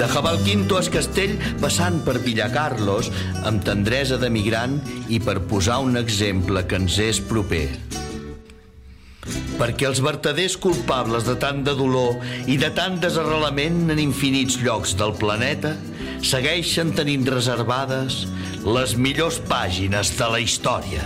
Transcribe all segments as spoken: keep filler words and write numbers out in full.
De Jabalquinto a Castell, passant per Villacarlos, amb tendresa d'emigrant i per posar un exemple que ens és proper. Perquè els vertaders culpables de tant de dolor i de tant desarrelament en infinits llocs del planeta segueixen tenint reservades les millors pàgines de la història.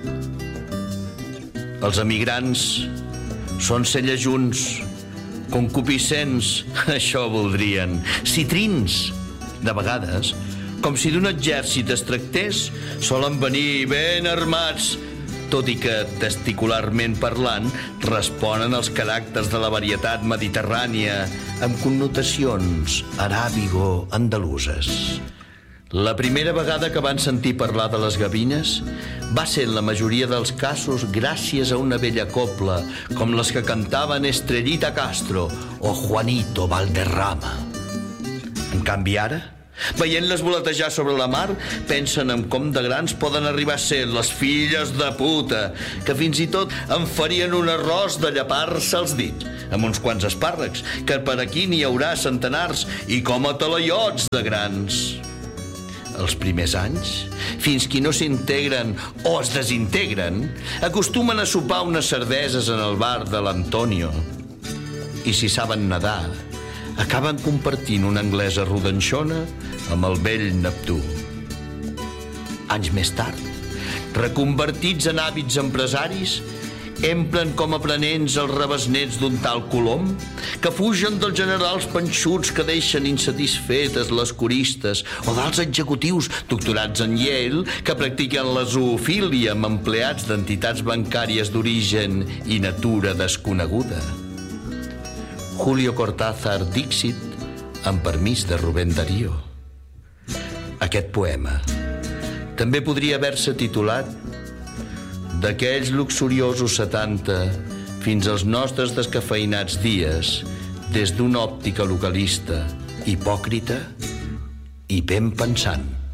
Els emigrants són cellejunts, concupiscents, això voldrien, citrins. De vegades, com si d'un exèrcit es tractés, solen venir ben armats, tot i que, testicularment parlant, responen als caràcters de la varietat mediterrània amb connotacions aràbigo-andaluses. La primera vegada que van sentir parlar de les gavines va ser en la majoria dels casos gràcies a una vella copla com les que cantaven Estrellita Castro o Juanito Valderrama. En canvi ara, veient-les voletejar sobre la mar, pensen en com de grans poden arribar a ser les filles de puta, que fins i tot en farien un arròs de llepar-se els dits, amb uns quants espàrrecs, que per aquí n'hi haurà centenars, i com a talaiots de grans. Els primers anys, fins que no s'integren o es desintegren, acostumen a sopar unes cerveses en el bar de l'Antonio. I si saben nedar, acaben compartint una anglesa rodanxona amb el vell Neptú. Anys més tard, reconvertits en hàbits empresaris, empren com aprenents els rebesnets d'un tal Colom, que fugen dels generals panxuts que deixen insatisfetes les coristes o dels executius doctorats en Yale que practiquen la zoofília amb empleats d'entitats bancàries d'origen i natura desconeguda. Julio Cortázar Dixit, amb permís de Rubén Darío. Aquest poema també podria haver-se titulat d'aquells luxuriosos setanta fins als nostres descafeïnats dies, des d'una òptica localista, hipòcrita i ben pensant.